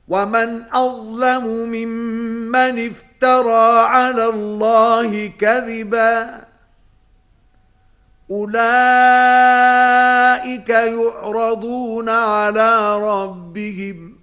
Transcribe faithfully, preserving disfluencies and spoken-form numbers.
ومن أظلم ممن افترى على الله كذبا أولئك يعرضون على ربهم